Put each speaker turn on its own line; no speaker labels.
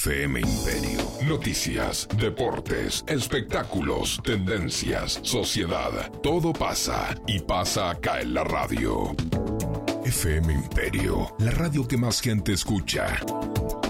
FM Imperio. Noticias, deportes, espectáculos, tendencias, sociedad. Todo pasa y pasa acá en la radio. FM Imperio, la radio que más gente escucha.